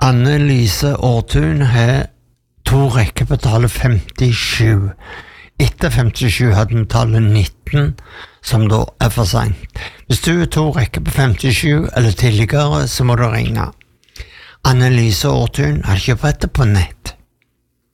Anne-Lise Aartun har to rekker på tallet 57. Etter 57 hadde vi tallet 19, som da for sent. Hvis du er to rekker på 57 eller tidligere, så må du ringe. Anne-Lise Aartun har kjøpt dette på nett.